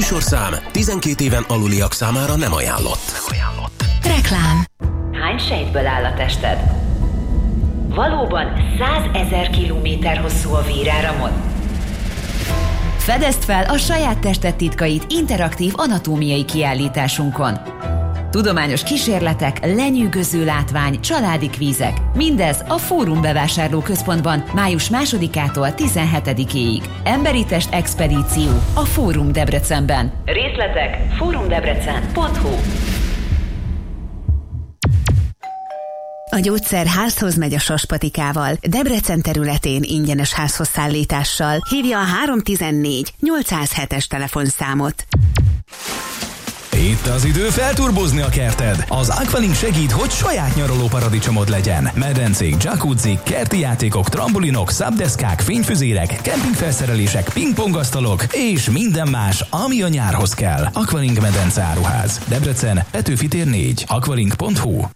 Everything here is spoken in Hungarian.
műsorszám 12 éven aluliak számára nem ajánlott. Reklám. Hány sejtből áll a tested? Valóban 100 000 kilométer hosszú a véráramod? Fedezd fel a saját tested titkait interaktív anatómiai kiállításunkon. Tudományos kísérletek, lenyűgöző látvány, családi kvízek. Mindez a Fórum bevásárlóközpontban május 2-től 17-ig. Emberi test expedíció a Fórum Debrecenben. Részletek forumdebrecen.hu. A gyógyszer házhoz megy a Saspatikával. Debrecen területén ingyenes házhozszállítással. Hívja a 314 807-es telefonszámot. Itt az idő felturbozni a kerted. Az Aqualink segít, hogy saját nyaraló paradicsomod legyen. Medencék, jacuzzi, kerti játékok, trambulinok, szabdeszkák, fényfüzérek, kempingfelszerelések, pingpongasztalok és minden más, ami a nyárhoz kell. Aqualink medence áruház. Debrecen, Petőfi tér 4. aqualink.hu.